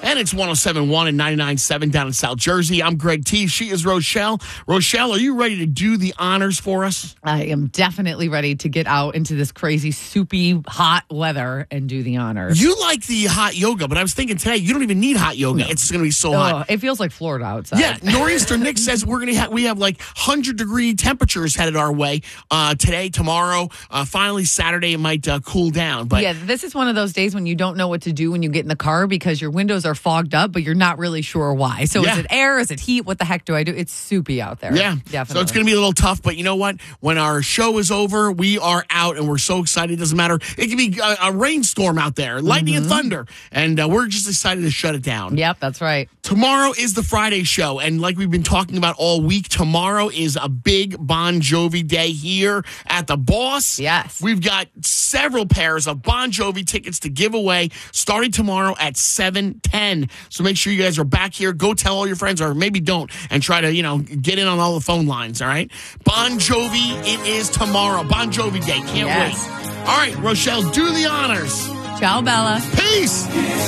And it's 107.1 and 99.7 down in South Jersey. I'm Greg T. She is Rochelle. Rochelle, are you ready to do the honors for us? I am definitely ready to get out into this crazy, soupy, hot weather and do the honors. You like the hot yoga, but I was thinking today, you don't even need hot yoga. No. It's going to be so hot. It feels like Florida outside. Yeah, Nor'easter Nick says we have like 100-degree temperatures headed our way today, tomorrow. Finally, Saturday, it might cool down. But yeah, this is one of those days when you don't know what to do when you get in the car because your windows are fogged up, but you're not really sure why. So is it air? Is it heat? What the heck do I do? It's soupy out there. Yeah, definitely. So it's going to be a little tough, but you know what? When our show is over, we are out, and we're so excited. It doesn't matter. It could be a rainstorm out there, lightning and thunder, and we're just excited to shut it down. Yep, that's right. Tomorrow is the Friday show, and like we've been talking about all week, tomorrow is a big Bon Jovi day here at the Boss. Yes. We've got several pairs of Bon Jovi tickets to give away starting tomorrow at 7:10. So make sure you guys are back here. Go tell all your friends, or maybe don't, and try to, get in on all the phone lines, all right? Bon Jovi, it is tomorrow. Bon Jovi day. Can't wait. All right, Rochelle, do the honors. Ciao, Bella. Peace.